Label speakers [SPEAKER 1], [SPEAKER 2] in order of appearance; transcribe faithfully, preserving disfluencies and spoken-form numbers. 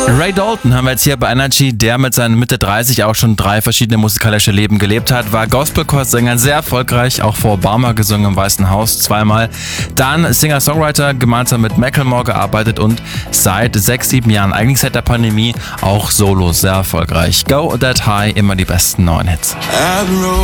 [SPEAKER 1] Ray Dalton haben wir jetzt hier bei Energy, der mit seinen Mitte dreißig auch schon drei verschiedene musikalische Leben gelebt hat, war Gospelchorsänger, sehr erfolgreich, auch vor Obama gesungen im Weißen Haus zweimal, dann Singer-Songwriter, gemeinsam mit Macklemore gearbeitet und seit sechs, sieben Jahren, eigentlich seit der Pandemie, auch solo sehr erfolgreich. Go That High, immer die besten neuen Hits.